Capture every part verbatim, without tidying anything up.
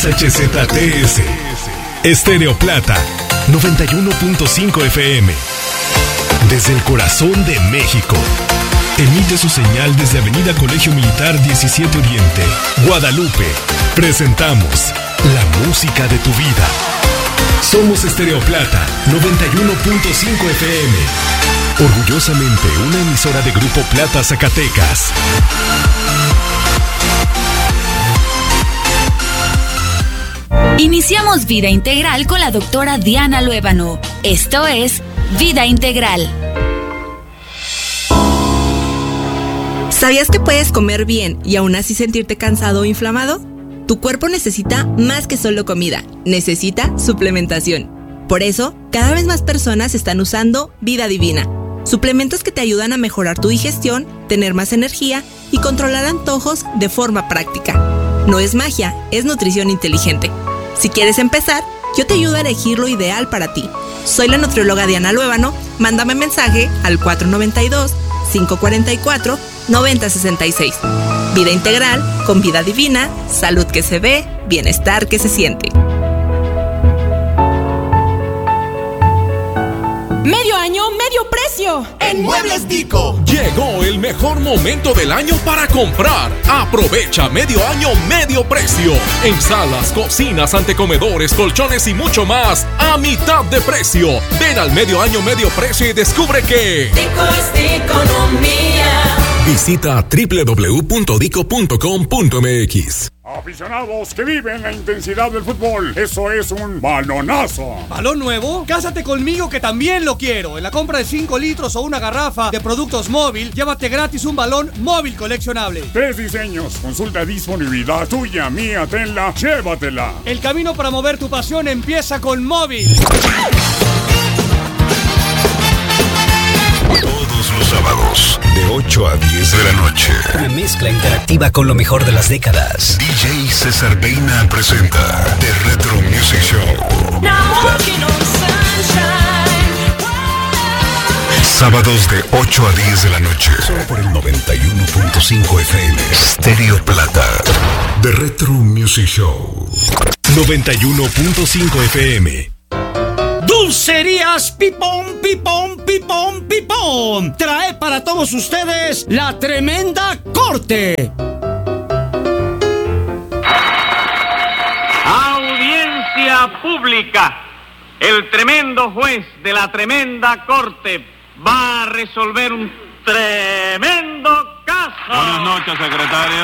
H Z T S. Estéreo Plata, noventa y uno punto cinco F M. Desde el corazón de México. Emite su señal desde Avenida Colegio Militar diecisiete Oriente, Guadalupe. Presentamos la música de tu vida. Somos Estéreo Plata, noventa y uno punto cinco F M. Orgullosamente una emisora de Grupo Plata Zacatecas. Iniciamos Vida Integral con la doctora Diana Luébano. Esto es Vida Integral. ¿Sabías que puedes comer bien y aún así sentirte cansado o inflamado? Tu cuerpo necesita más que solo comida, necesita suplementación. Por eso, cada vez más personas están usando Vida Divina. Suplementos que te ayudan a mejorar tu digestión, tener más energía y controlar antojos de forma práctica. No es magia, es nutrición inteligente. Si quieres empezar, yo te ayudo a elegir lo ideal para ti. Soy la nutrióloga Diana Luébano. Mándame mensaje al cuatro nueve dos, cinco cuatro cuatro, nueve cero seis seis. Vida Integral con Vida Divina, salud que se ve, bienestar que se siente. Medio año, medio precio. En Muebles Dico. Llegó el mejor momento del año para comprar. Aprovecha medio año, medio precio. En salas, cocinas, antecomedores, colchones y mucho más. A mitad de precio. Ven al medio año, medio precio y descubre que Dico es economía. Visita doble u doble u doble u punto dico punto com punto m x. Aficionados que viven la intensidad del fútbol, eso es un balonazo. ¿Balón nuevo? Cásate conmigo que también lo quiero. En la compra de cinco litros o una garrafa de productos móvil, llévate gratis un balón móvil coleccionable. Tres diseños, consulta disponibilidad tuya, mía, tenla, llévatela. El camino para mover tu pasión empieza con móvil. Todos los sábados, de ocho a diez de la noche. Una mezcla interactiva con lo mejor de las décadas. D J César Beina presenta The Retro Music Show. Sábados de ocho a diez de la noche. Solo por el noventa y uno punto cinco F M. Estéreo Plata. The Retro Music Show. noventa y uno punto cinco F M. Dulcerías Pipón, Pipón, Pipón, Pipón trae para todos ustedes la tremenda corte. Audiencia pública. El tremendo juez de la tremenda corte va a resolver un tremendo caso. Buenas noches, secretario.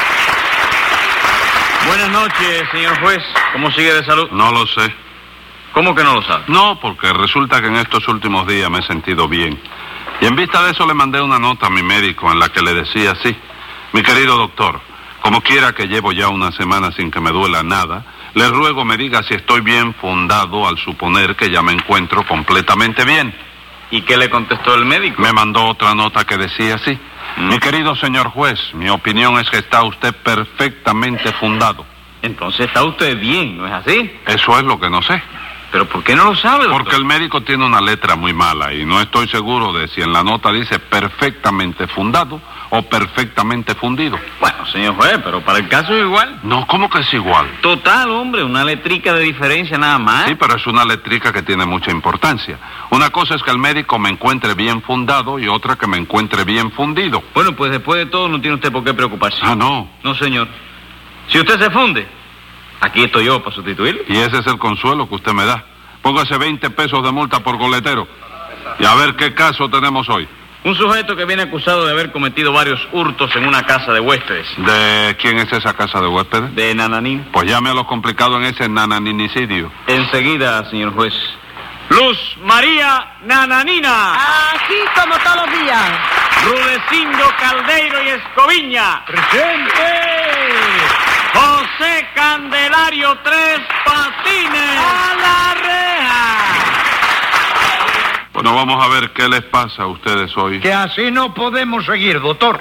Buenas noches, señor juez. ¿Cómo sigue de salud? No lo sé. ¿Cómo que no lo sabe? No, porque resulta que en estos últimos días me he sentido bien. Y en vista de eso le mandé una nota a mi médico en la que le decía así: mi querido doctor, como quiera que llevo ya una semana sin que me duela nada, le ruego me diga si estoy bien fundado al suponer que ya me encuentro completamente bien. ¿Y qué le contestó el médico? Me mandó otra nota que decía así: ¿Mm? Mi querido señor juez, mi opinión es que está usted perfectamente fundado. Entonces está usted bien, ¿no es así? Eso es lo que no sé. ¿Pero por qué no lo sabe, doctor? Porque el médico tiene una letra muy mala y no estoy seguro de si en la nota dice perfectamente fundado o perfectamente fundido. Bueno, señor juez, pero para el caso es igual. No, ¿cómo que es igual? Total, hombre, una letrica de diferencia nada más. Sí, pero es una letrica que tiene mucha importancia. Una cosa es que el médico me encuentre bien fundado y otra que me encuentre bien fundido. Bueno, pues después de todo no tiene usted por qué preocuparse. Ah, ¿no? No, señor. Si usted se funde, aquí estoy yo para sustituirlo. Y ese es el consuelo que usted me da. Póngase veinte pesos de multa por goletero. Y a ver qué caso tenemos hoy. Un sujeto que viene acusado de haber cometido varios hurtos en una casa de huéspedes. ¿De quién es esa casa de huéspedes? De Nananín. Pues llame a lo complicado en ese nananинicidio. Enseguida, señor juez. Luz María Nananina. Aquí como todos los días. Rudecindo Caldeiro y Escoviña. ¡Presente! José Candelario Tres Patines. ¡A la reja! Bueno, vamos a ver qué les pasa a ustedes hoy. Que así no podemos seguir, doctor.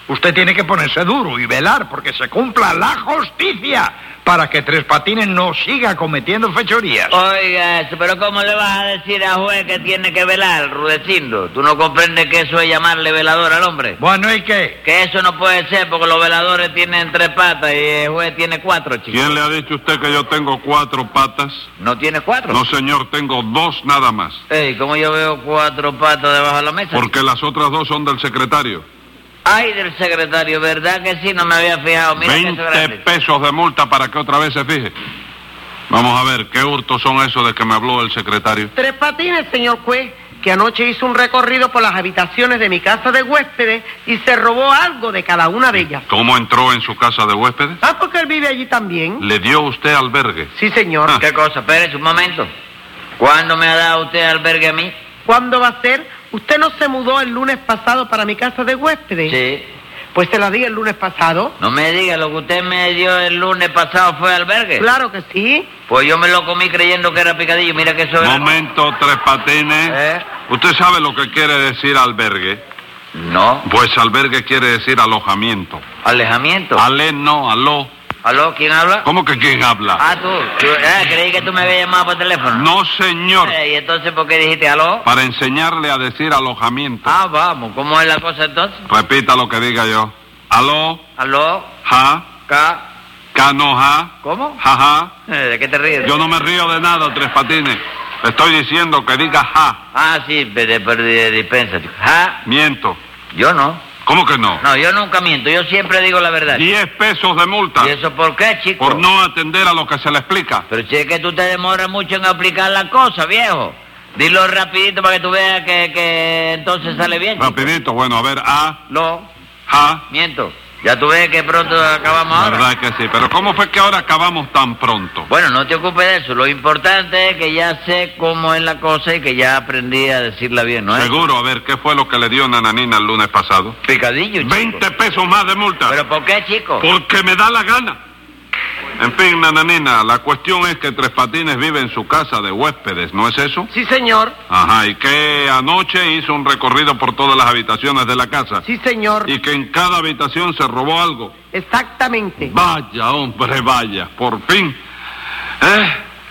Usted tiene que ponerse duro y velar porque se cumpla la justicia para que Tres Patines no siga cometiendo fechorías. Oiga, eso, pero ¿cómo le vas a decir al juez que tiene que velar, Rudecindo? ¿Tú no comprendes que eso es llamarle velador al hombre? Bueno, ¿y qué? Que eso no puede ser porque los veladores tienen tres patas y el juez tiene cuatro, chico. ¿Quién le ha dicho a usted que yo tengo cuatro patas? ¿No tiene cuatro? No, señor, tengo dos nada más. Ey, ¿cómo yo veo cuatro patas debajo de la mesa? Porque las otras dos son del secretario. Ay, del secretario, ¿verdad que sí? No me había fijado. Mira veinte pesos de multa para que otra vez se fije. Vamos a ver, ¿qué hurtos son esos de que me habló el secretario? Tres Patines, señor juez, que anoche hizo un recorrido por las habitaciones de mi casa de huéspedes y se robó algo de cada una de ellas. ¿Cómo entró en su casa de huéspedes? Ah, porque él vive allí también. ¿Le dio usted albergue? Sí, señor. Ah. ¿Qué cosa? Espérese un momento. ¿Cuándo me ha dado usted albergue a mí? ¿Cuándo va a ser? ¿Usted no se mudó el lunes pasado para mi casa de huéspedes? Sí. Pues se la di el lunes pasado. No me diga, lo que usted me dio el lunes pasado fue albergue. Claro que sí. Pues yo me lo comí creyendo que era picadillo, mira que eso era... Momento, Tres Patines. ¿Eh? ¿Usted sabe lo que quiere decir albergue? No. Pues albergue quiere decir alojamiento. ¿Alejamiento? Ale no, aló. ¿Aló? ¿Quién habla? ¿Cómo que quién habla? Ah, tú. tú ah, creí que tú me habías llamado por teléfono. No, señor. Eh, ¿Y entonces por qué dijiste aló? Para enseñarle a decir alojamiento. Ah, vamos. ¿Cómo es la cosa entonces? Repita lo que diga yo. Aló. Aló. Ja. Ca. Ca no ja. ¿Cómo? Ja ja. Eh, ¿De qué te ríes? Yo no me río de nada, Tres Patines. Estoy diciendo que diga ja. Ah, sí, pero, pero dispensa. Ja. Miento. Yo no. ¿Cómo que no? No, yo nunca miento, yo siempre digo la verdad. Diez pesos de multa. ¿Y eso por qué, chico? Por no atender a lo que se le explica. Pero si es que tú te demoras mucho en aplicar la cosa, viejo. Dilo rapidito para que tú veas que, que entonces sale bien, chico. Rapidito, bueno, a ver, a... Lo. Ja. Miento. Ya tú ves que pronto acabamos ahora. Verdad que sí, pero ¿cómo fue que ahora acabamos tan pronto? Bueno, no te ocupes de eso. Lo importante es que ya sé cómo es la cosa y que ya aprendí a decirla bien, ¿no es? Seguro, a ver, ¿qué fue lo que le dio Nananina el lunes pasado? Picadillo, chico. Veinte pesos más de multa. ¿Pero por qué, chico? Porque me da la gana. En fin, Nananina, la cuestión es que Tres Patines vive en su casa de huéspedes, ¿no es eso? Sí, señor. Ajá, y que anoche hizo un recorrido por todas las habitaciones de la casa. Sí, señor. Y que en cada habitación se robó algo. Exactamente. Vaya, hombre, vaya, por fin. ¿Eh?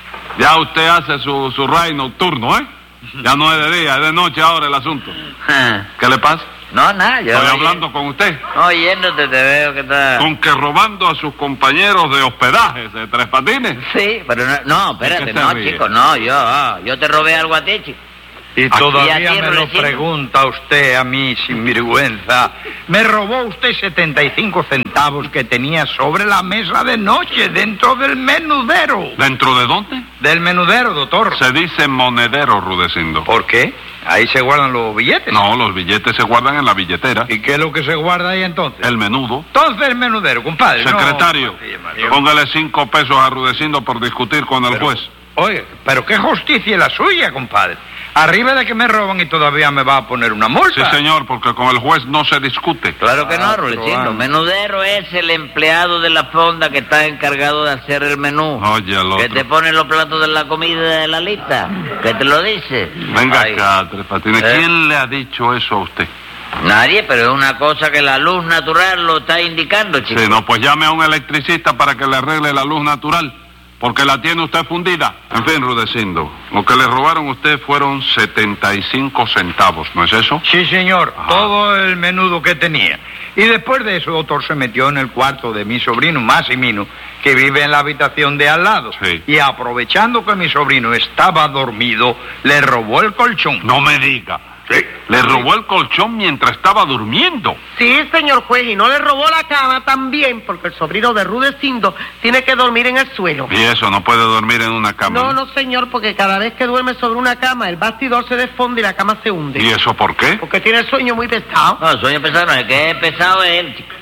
Ya usted hace su, su raid nocturno, ¿eh? Ya no es de día, es de noche ahora el asunto. ¿Qué le pasa? No, nada, yo... Estoy hablando con usted. No, oyéndote, te veo que está... Con que robando a sus compañeros de hospedaje de Tres Patines. Sí, pero no, no espérate, ¿De qué se no, ríe? chico, no, yo, ah, yo te robé algo a ti, chico. Y Aquí todavía a ti, me lo Rudecindo. pregunta usted a mí, sin vergüenza. Me robó usted setenta y cinco centavos que tenía sobre la mesa de noche dentro del menudero. ¿Dentro de dónde? Del menudero, doctor. Se dice monedero, Rudecindo. ¿Por qué? Ahí se guardan los billetes. No, los billetes se guardan en la billetera. ¿Y qué es lo que se guarda ahí entonces? El menudo. Entonces el menudero, compadre. Secretario, No, póngale cinco pesos a Rudecindo por discutir con el Pero- juez. Oye, pero qué justicia es la suya, compadre. Arriba de que me roban y todavía me va a poner una multa. Sí, señor, porque con el juez no se discute. Claro que no, Ah, Rudecindo. pero, ah. Menudero es el empleado de la fonda que está encargado de hacer el menú. Oye, el Que otro. te pone los platos de la comida de la lista. Que te lo dice. Venga Ay, acá, Tres Patines. ¿Eh? ¿Quién le ha dicho eso a usted? Nadie, pero es una cosa que la luz natural lo está indicando, chico. Sí, no, pues llame a un electricista para que le arregle la luz natural, porque la tiene usted fundida. En fin, Rudecindo, lo que le robaron a usted fueron setenta y cinco centavos, ¿no es eso? Sí, señor, Ajá. todo el menudo que tenía. Y después de eso, doctor, se metió en el cuarto de mi sobrino Massimino, que vive en la habitación de al lado. Sí. Y aprovechando que mi sobrino estaba dormido, le robó el colchón. No me diga. Le robó el colchón mientras estaba durmiendo. Sí, señor juez, y no le robó la cama también, porque el sobrino de Rudecindo tiene que dormir en el suelo. Y eso, no puede dormir en una cama. No, no, señor, porque cada vez que duerme sobre una cama, el bastidor se desfonde y la cama se hunde. ¿Y eso por qué? Porque tiene el sueño muy pesado. No, el sueño pesado no, el que es pesado es él, chico.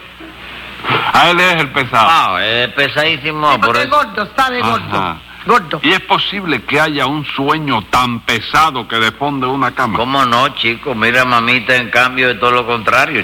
A él es el pesado. Ah, es pesadísimo. Sí, por porque es eso. gordo, sabe gordo. Ajá. Gordo. ¿Y es posible que haya un sueño tan pesado que desfonde una cama? ¿Cómo no, chico? Mira, mamita, en cambio, de todo lo contrario, chico.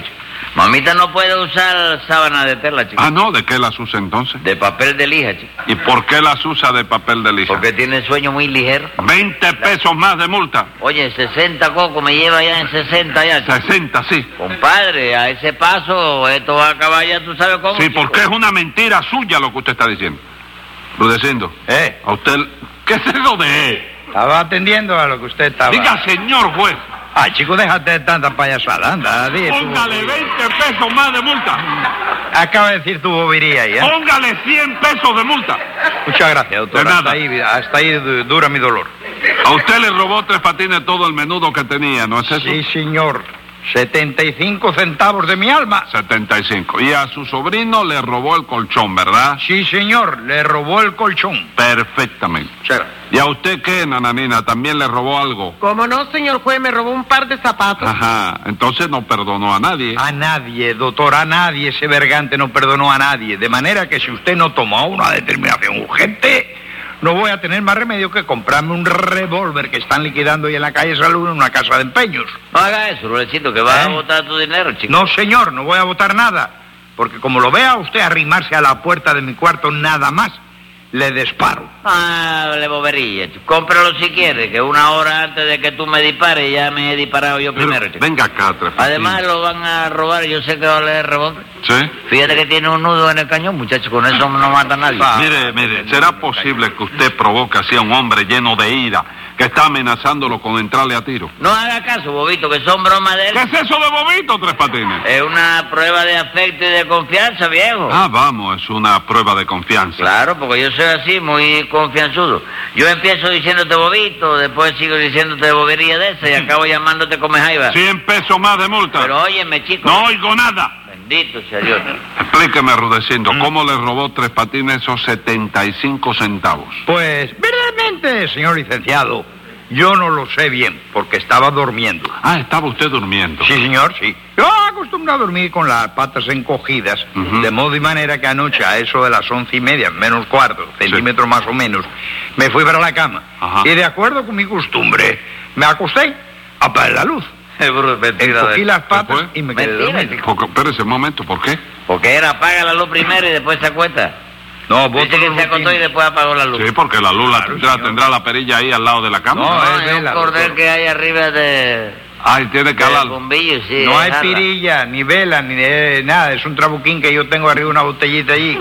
Mamita no puede usar sábana de tela, chico. Ah, no, ¿de qué las usa entonces? De papel de lija, chico. ¿Y por qué las usa de papel de lija? Porque tiene sueño muy ligero. veinte pesos más de multa. Oye, sesenta coco me lleva ya en sesenta ya, chico. sesenta, sí. Compadre, a ese paso esto va a acabar ya, ¿tú sabes cómo? Sí, chico? porque es una mentira suya lo que usted está diciendo. Rudecindo. ¿Eh? A usted... ¿Qué es eso de...? Estaba atendiendo a lo que usted estaba... Diga, señor juez. Ay, chico, déjate de tanta payasada, anda, di. Póngale veinte pesos más de multa. Acaba de decir tu bobería ahí, ¿eh? Póngale cien pesos de multa. Muchas gracias, doctor. De nada. Hasta ahí, hasta ahí dura mi dolor. A usted le robó Tres Patines todo el menudo que tenía, ¿no es eso? Sí, señor. setenta y cinco centavos de mi alma. setenta y cinco. Y a su sobrino le robó el colchón, ¿verdad? Sí, señor, le robó el colchón. Perfectamente. Sí. ¿Y a usted qué, nananina? ¿También le robó algo? ¿Cómo no, señor juez? Me robó un par de zapatos. Ajá, entonces no perdonó a nadie. A nadie, doctor, a nadie. Ese vergante no perdonó a nadie. De manera que si usted no tomó una determinación urgente, no voy a tener más remedio que comprarme un revólver que están liquidando ahí en la calle Salud en una casa de empeños. No haga eso, Rulecito, que vas ¿Eh? a botar tu dinero, chico. No, señor, no voy a botar nada. Porque como lo vea usted arrimarse a la puerta de mi cuarto nada más, le disparo. Ah, le bobería, chico. Cómpralo si quiere, que una hora antes de que tú me dispares ya me he disparado yo Pero primero, chico. venga acá, Tres Patines. Además lo van a robar, yo sé que va a leer revólver. ¿Sí? Fíjate que tiene un nudo en el cañón, muchacho, con eso no mata a nadie. Ah, mire, mire, ¿será posible que usted provoque así a un hombre lleno de ira, que está amenazándolo con entrarle a tiro? No haga caso, Bobito, que son bromas de él. ¿Qué es eso de Bobito, Tres Patines? Es una prueba de afecto y de confianza, viejo. Ah, vamos, es una prueba de confianza. Claro, porque yo soy así, muy confianzudo. Yo empiezo diciéndote Bobito, después sigo diciéndote bobería de esa y acabo llamándote come jaiba. cien pesos más de multa. Pero óyeme, chico. No oigo nada. Bendito sea Dios. Explíqueme, Rudecindo, Mm. ¿cómo le robó Tres Patines esos setenta y cinco centavos? Pues, verdaderamente, señor licenciado, yo no lo sé bien, porque estaba durmiendo. Ah, estaba usted durmiendo. Sí, señor, sí. Yo acostumbro a dormir con las patas encogidas, Ujú. de modo y manera que anoche, a eso de las once y media, menos cuarto, centímetros más o menos, me fui para la cama. Ajá. Y de acuerdo con mi costumbre, me acosté, apagué la luz, Mentira encogí de- las patas fue? y me quedé Mentira, dormido. chico. Porque- espérese un momento, ¿por qué? Porque era apaga la luz primero y después se acuesta. No, vos Dice que se acostó y después apagó la luz. Sí, porque la luz la Claro, tendrá, señor. tendrá la perilla ahí al lado de la cama. No, No, es es un vela, cordel doctor. que hay arriba de... Ay, tiene que del hablar. bombillo, sí. No hay dejarla. pirilla, ni vela, ni eh, nada. Es un trabuquín que yo tengo arriba, una botellita allí.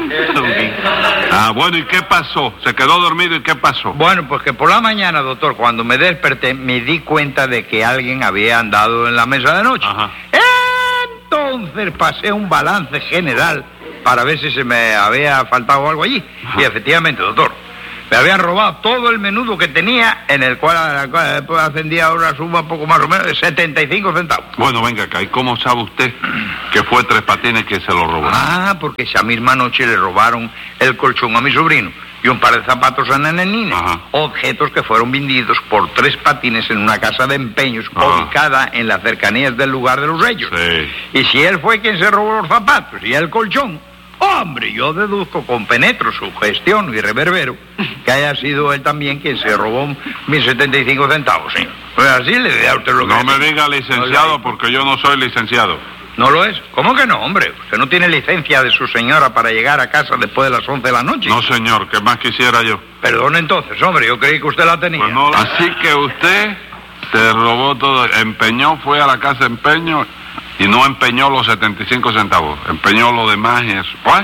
Ah, bueno, ¿y qué pasó? ¿Se quedó dormido y qué pasó? Bueno, pues que por la mañana, doctor, cuando me desperté, me di cuenta de que alguien había andado en la mesa de noche. Ajá. Entonces pasé un balance general para ver si se me había faltado algo allí. Ajá. Y efectivamente, doctor, me habían robado todo el menudo que tenía, en el cual, la cual después ascendía ahora suma poco más o menos de setenta y cinco centavos. Bueno, venga acá, ¿y cómo sabe usted que fue Tres Patines que se lo robó? Ah, porque esa misma noche le robaron el colchón a mi sobrino y un par de zapatos a la nenina. Ajá. Objetos que fueron vendidos por Tres Patines en una casa de empeños Ajá. ubicada en las cercanías del lugar de los Reyes. Sí. Y si él fue quien se robó los zapatos y el colchón, hombre, yo deduzco con penetro, sugestión y reverbero que haya sido él también quien se robó mis setenta y cinco centavos, señor. Pues así le diré a usted lo que... No me diga licenciado porque yo no soy licenciado. ¿No lo es? ¿Cómo que no, hombre? Usted no tiene licencia de su señora para llegar a casa después de las once de la noche. No, señor, ¿qué más quisiera yo? Perdón entonces, hombre, yo creí que usted la tenía. Pues no, así que usted se robó todo, empeñó, fue a la casa de empeño y no empeñó los setenta y cinco centavos, empeñó lo demás y eso. ¿Cuál?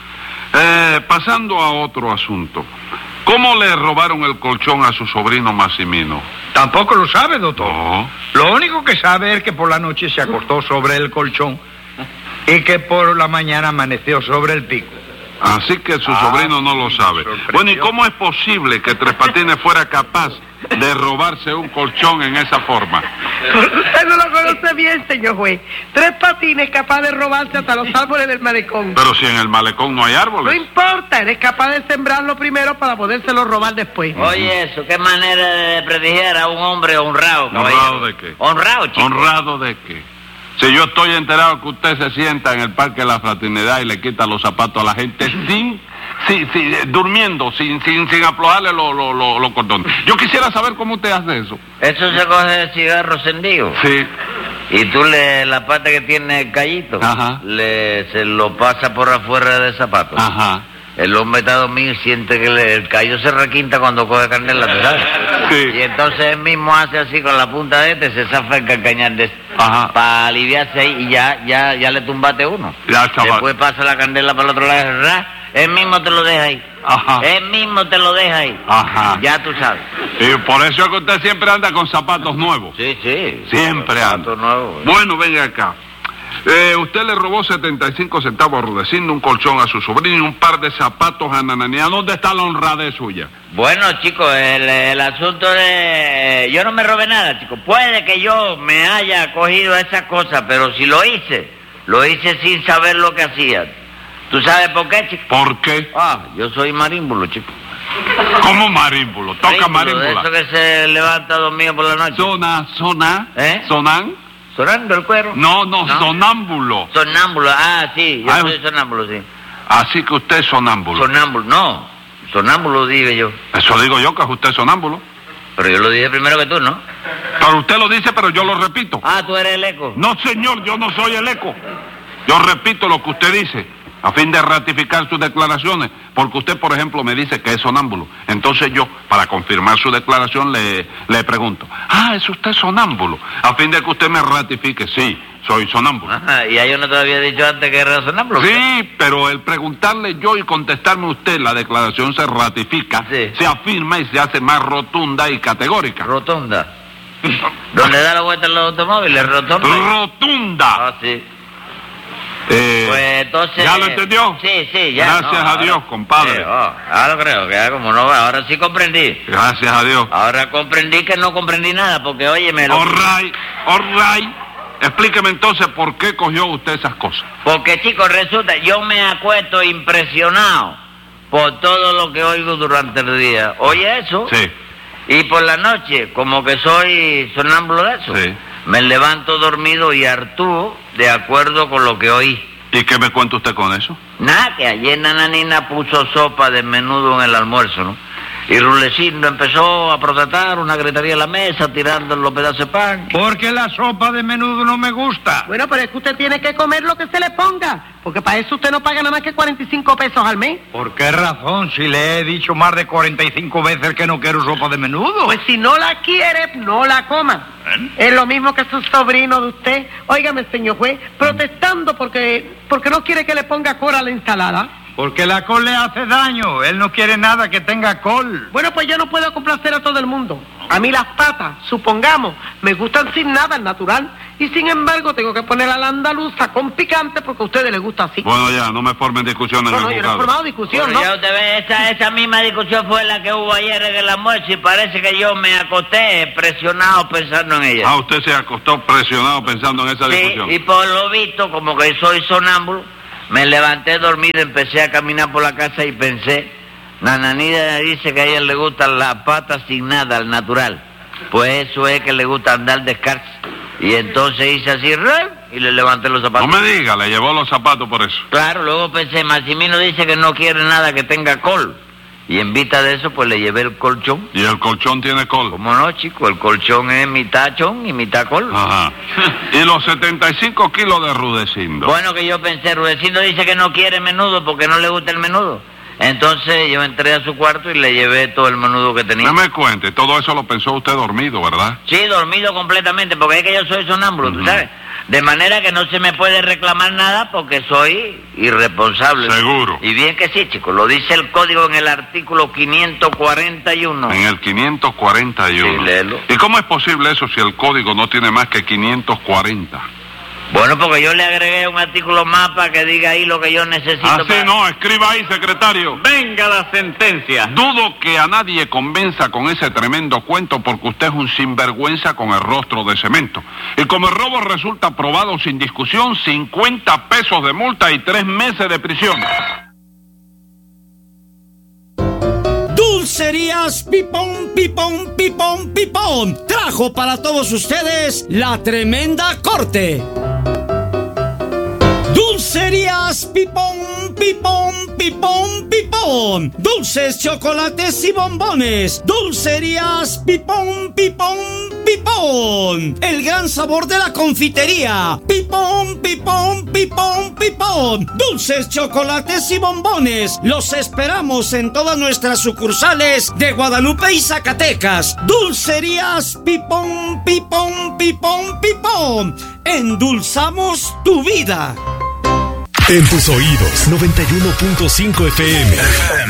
Eh, pasando a otro asunto. ¿Cómo le robaron el colchón a su sobrino Massimino? Tampoco lo sabe, doctor. No. Lo único que sabe es que por la noche se acostó sobre el colchón y que por la mañana amaneció sobre el pico. Así que su Ah, sobrino no lo sí, sabe. me sorprendió. Bueno, ¿y cómo es posible que Tres Patines fuera capaz de robarse un colchón en esa forma? Usted no lo conoce bien, señor juez. Tres Patines capaz de robarse hasta los árboles del malecón. Pero si en el malecón no hay No árboles. importa, eres capaz de sembrarlo primero para podérselo robar después. Oye, eso, qué manera de prestigiar a un hombre honrado, ¿Honrado caballero. de qué? Honrado, chico. ¿Honrado de qué? Si yo estoy enterado que usted se sienta en el Parque de la Fraternidad y le quita los zapatos a la gente sin, sin, sin- eh, durmiendo, sin, sin, sin aflojarle los lo, lo, los cordones. Yo quisiera saber cómo usted hace eso. Eso se coge de cigarro encendido. Sí. Y tú le, la pata que tiene el callito, Ajá. le, se lo pasa por afuera del zapato. Ajá. El hombre está dormido y siente que le, el callo se requinta cuando coge candela, ¿tú sabes? Sí. Y entonces él mismo hace así con la punta de este, se zafa el calcañar de este, para aliviarse ahí y ya, ya, ya le tumbaste uno. Ya, chaval. Después pasa la candela para el otro lado, ¿verdad? Él mismo te lo deja ahí. Ajá. Él mismo te lo deja ahí. Ajá. Ya tú sabes. Y por eso es que usted siempre anda con zapatos nuevos. Sí, sí. Siempre anda. Zapatos nuevos. Bueno, venga acá. Eh, usted le robó setenta y cinco centavos a Rudecindo, un colchón a su sobrino y un par de zapatos a Nananía. ¿Dónde está la honradez suya? Bueno, chicos, el, el asunto de... Yo no me robé nada, chicos. Puede que yo me haya cogido esas cosas, pero si lo hice, lo hice sin saber lo que hacía. ¿Tú sabes por qué, chico? ¿Por qué? Ah, yo soy marímbulo, chico. ¿Cómo marímbulo? Toca marímbula. De eso que se levanta dormido por la noche. Zona, zona, ¿Eh? sonan. ¿Sonando el cuero? No, no, no, sonámbulo. Sonámbulo, ah, sí, yo Ah, soy sonámbulo, sí. Así que usted es sonámbulo. Sonámbulo, no, sonámbulo dije yo. Eso digo yo, que es usted sonámbulo. Pero yo lo dije primero que tú, ¿no? Pero usted lo dice, pero yo lo repito. Ah, tú eres el eco. No, señor, yo no soy el eco. Yo repito lo que usted dice, a fin de ratificar sus declaraciones, porque usted, por ejemplo, me dice que es sonámbulo. Entonces yo, para confirmar su declaración, le, le pregunto, ah, ¿es usted sonámbulo? A fin de que usted me ratifique, sí, soy sonámbulo. Ajá, y ya yo no te había dicho antes que era sonámbulo. Sí, pero el preguntarle yo y contestarme usted, la declaración se ratifica, sí. Se afirma y se hace más rotunda y categórica. Rotunda. ¿Dónde da la vuelta en los automóviles? Rotunda. Rotunda. Ah, sí. Eh, pues entonces... ¿Ya lo entendió? Sí, sí, ya. Gracias no, a ahora, Dios, compadre. Sí, oh, ahora creo que ya como no va, ahora sí comprendí. Gracias a Dios. Ahora comprendí que no comprendí nada, porque óyeme... Lo... All right, all right. Explíqueme entonces por qué cogió usted esas cosas. Porque, chicos, resulta, yo me acuesto impresionado por todo lo que oigo durante el día. ¿Oye eso? Sí. Y por la noche, como que soy sonámbulo de eso, sí. Me levanto dormido y actúo de acuerdo con lo que oí. ¿Y qué me cuenta usted con eso? Nada, que ayer Nananina puso sopa de menudo en el almuerzo, ¿no? Y Rulecindo empezó a protestar, una gritería en la mesa, tirando los pedazos de pan. Porque la sopa de menudo no me gusta. Bueno, pero es que usted tiene que comer lo que se le ponga, porque para eso usted no paga nada más que cuarenta y cinco pesos al mes. ¿Por qué razón? Si le he dicho más de cuarenta y cinco veces que no quiero sopa de menudo. Pues si no la quiere, no la coma. ¿Eh? Es lo mismo que su sobrino de usted, óigame, señor juez, protestando porque, porque no quiere que le ponga col a la ensalada. Porque la col le hace daño. Él no quiere nada que tenga col. Bueno, pues yo no puedo complacer a todo el mundo. A mí las patas, supongamos, me gustan sin nada, es natural. Y sin embargo tengo que poner a la andaluza con picante porque a ustedes les gusta así. Bueno, ya, no me formen discusión en no, el no, juzgado. yo no he formado discusión, bueno, ¿no? Ya usted ve, esa, esa misma discusión fue la que hubo ayer en el almuerzo y parece que yo me acosté presionado pensando en ella. Ah, usted se acostó presionado pensando en esa sí, discusión. Y por lo visto, como que soy sonámbulo, me levanté dormido, empecé a caminar por la casa y pensé, Nananina dice que a ella le gustan las patas sin nada, al natural. Pues eso es que le gusta andar descalzo. Y entonces hice así, y le levanté los zapatos. No me diga, le llevó los zapatos por eso. Claro, luego pensé, Maximino dice que no quiere nada que tenga col. Y en vista de eso, pues le llevé el colchón. ¿Y el colchón tiene col? ¿Cómo no, chico? El colchón es mitad chón y mitad col. Ajá. ¿Y los setenta y cinco kilos de Rudecindo? Bueno, que yo pensé, Rudecindo dice que no quiere menudo porque no le gusta el menudo. Entonces yo entré a su cuarto y le llevé todo el menudo que tenía. No me cuente, todo eso lo pensó usted dormido, ¿verdad? Sí, dormido completamente, porque es que yo soy sonámbulo, uh-huh. ¿tú sabes? De manera que no se me puede reclamar nada porque soy irresponsable. Seguro. Y bien que sí, chicos, lo dice el código en el artículo quinientos cuarenta y uno. En el quinientos cuarenta y uno. Sí, léelo. ¿Y cómo es posible eso si el código no tiene más que quinientos cuarenta? Bueno, porque yo le agregué un artículo más para que diga ahí lo que yo necesito. Así para... no, escriba ahí, secretario. Venga la sentencia. Dudo que a nadie convenza con ese tremendo cuento porque usted es un sinvergüenza con el rostro de cemento. Y como el robo resulta probado sin discusión, cincuenta pesos de multa y tres meses de prisión. Dulcerías Pipón, Pipón, Pipón, Pipón trajo para todos ustedes la tremenda corte. Dulce Dulcerías Pipón, Pipón, Pipón, Pipón. Dulces, chocolates y bombones. Dulcerías Pipón, Pipón, Pipón. El gran sabor de la confitería. Pipón, Pipón, Pipón, Pipón. Dulces, chocolates y bombones. Los esperamos en todas nuestras sucursales de Guadalupe y Zacatecas. Dulcerías Pipón, Pipón, Pipón, Pipón. Endulzamos tu vida. En tus oídos, noventa y uno punto cinco F M.